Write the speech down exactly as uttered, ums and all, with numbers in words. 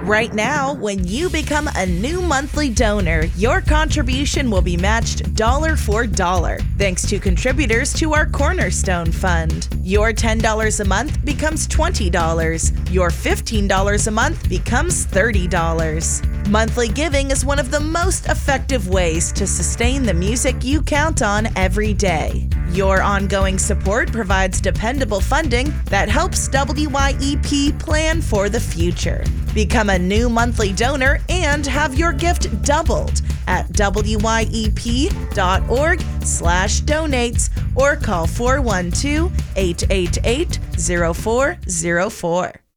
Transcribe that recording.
Right now, when you become a new monthly donor, your contribution will be matched dollar for dollar, thanks to contributors to our Cornerstone Fund. Your ten dollars a month becomes twenty dollars. Your fifteen dollars a month becomes thirty dollars. Monthly giving is one of the most effective ways to sustain the music you count on every day. Your ongoing support provides dependable funding that helps W Y E P plan for the future. Become a new monthly donor and have your gift doubled at W Y E P dot org slash donates or call four one two, eight eight eight, zero four zero four.